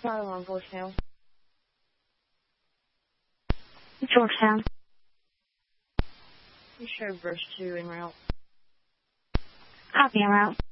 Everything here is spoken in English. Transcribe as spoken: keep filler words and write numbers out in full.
Sorry, on voicemail. Georgetown. You show verse two en route. Copy en route.